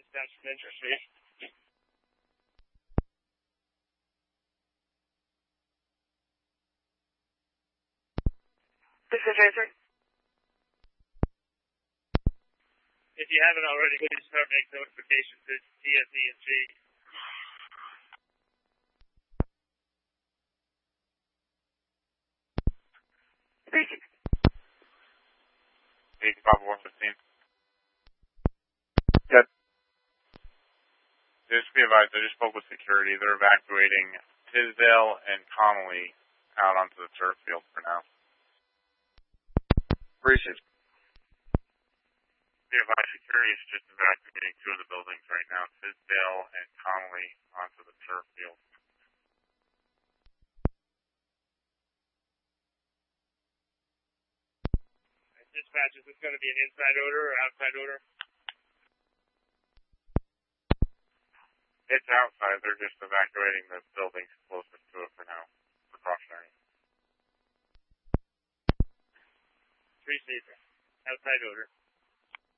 dispatch from interest rate. This is Razor. If you haven't already, please start making notifications to TSE&G. Papa 115. Good. Just be advised, I just spoke with security. They're evacuating Tisdale and Connolly out onto the turf field for now. Appreciate it. Be advised, security is just evacuating two of the buildings right now, Tisdale and Connolly onto the turf field. Dispatch, is this going to be an inside odor or outside odor? It's outside. They're just evacuating the buildings closest to it for now. Precautionary. 3 Caesar. Outside odor.